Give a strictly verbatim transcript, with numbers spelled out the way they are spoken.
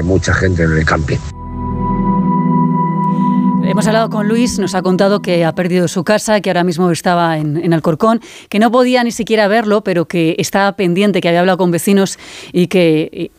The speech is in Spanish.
mucha gente en el camping. Hemos hablado con Luis, nos ha contado que ha perdido su casa, que ahora mismo estaba en, en Alcorcón, que no podía ni siquiera verlo, pero que estaba pendiente, que había hablado con vecinos y que